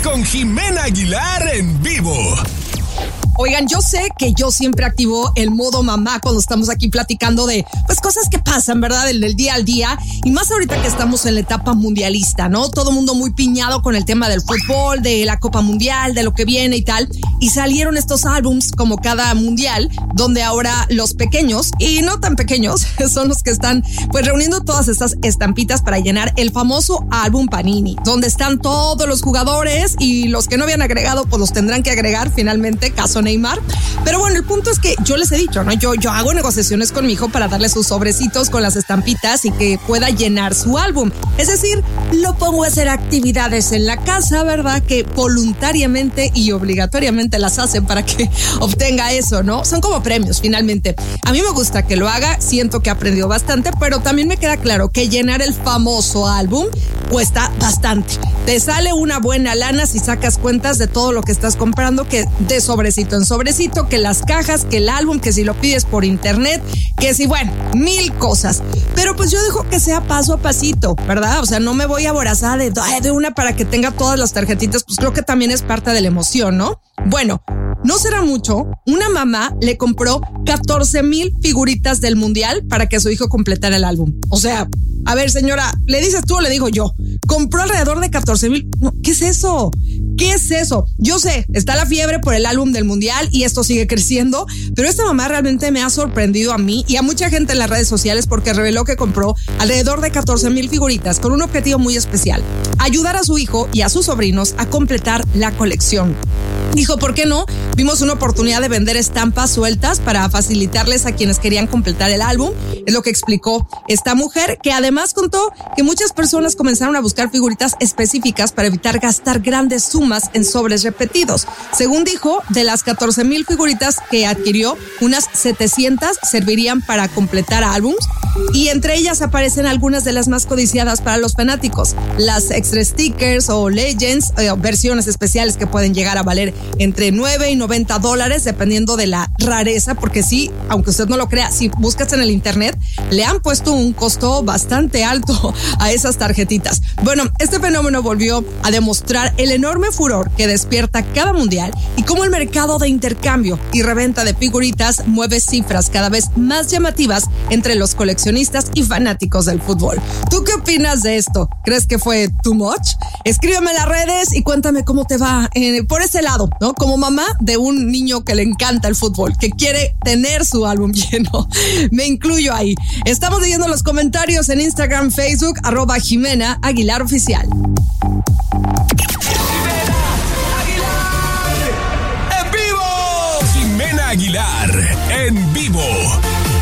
con Jimena Aguilar en vivo. Oigan, yo sé que yo siempre activo el modo mamá cuando estamos aquí platicando de pues cosas que pasan, ¿verdad? Del día al día, y más ahorita que estamos en la etapa mundialista, ¿no? Todo mundo muy piñado con el tema del fútbol, de la Copa Mundial, de lo que viene y tal, y salieron estos álbums como cada mundial, donde ahora los pequeños y no tan pequeños son los que están pues reuniendo todas estas estampitas para llenar el famoso álbum Panini, donde están todos los jugadores, y los que no habían agregado pues los tendrán que agregar finalmente, caso Neymar. Pero bueno, el punto es que yo les he dicho, ¿no? Yo hago negociaciones con mi hijo para darle sus sobrecitos con las estampitas y que pueda llenar su álbum. Es decir, lo pongo a hacer actividades en la casa, ¿verdad? Que voluntariamente y obligatoriamente las hacen para que obtenga eso, ¿no? Son como premios, finalmente. A mí me gusta que lo haga, siento que aprendió bastante, pero también me queda claro que llenar el famoso álbum cuesta bastante. Te sale una buena lana si sacas cuentas de todo lo que estás comprando, que de sobrecito en sobrecito, que las cajas, que el álbum, que si lo pides por internet, que si, bueno, 1000 cosas. Pero pues yo dejo que sea paso a pasito, ¿verdad? O sea, no me voy aborazada de una para que tenga todas las tarjetitas, pues creo que también es parte de la emoción, ¿no? Bueno, no será mucho, una mamá le compró 14,000 figuritas del mundial para que su hijo completara el álbum. O sea, a ver, señora, ¿le dices tú o le digo yo? Compró alrededor de 14,000. No, ¿qué es eso? ¿Qué es eso? Yo sé, está la fiebre por el álbum del mundial y esto sigue creciendo, pero esta mamá realmente me ha sorprendido a mí y a mucha gente en las redes sociales porque reveló que compró alrededor de 14,000 figuritas con un objetivo muy especial: ayudar a su hijo y a sus sobrinos a completar la colección. Dijo, ¿por qué no? Vimos una oportunidad de vender estampas sueltas para facilitarles a quienes querían completar el álbum. Es lo que explicó esta mujer, que además contó que muchas personas comenzaron a buscar figuritas específicas para evitar gastar grandes sumas en sobres repetidos. Según dijo, de las 14,000 figuritas que adquirió, unas 700 servirían para completar álbums, y entre ellas aparecen algunas de las más codiciadas para los fanáticos: las extra stickers o legends, versiones especiales que pueden llegar a valer entre $9 y $90 dependiendo de la rareza, porque sí, aunque usted no lo crea, si buscas en el internet, le han puesto un costo bastante alto a esas tarjetitas. Bueno, este fenómeno volvió a demostrar el enorme furor que despierta cada mundial y cómo el mercado de intercambio y reventa de figuritas mueve cifras cada vez más llamativas entre los coleccionistas y fanáticos del fútbol. ¿Tú qué opinas de esto? ¿Crees que fue too much? Escríbeme en las redes y cuéntame cómo te va por ese lado, ¿no? Como mamá de un niño que le encanta el fútbol, que quiere tener su álbum lleno. Me incluyo ahí. Estamos leyendo los comentarios en Instagram, Facebook, @Jimena Aguilar Oficial. Jimena Aguilar en vivo.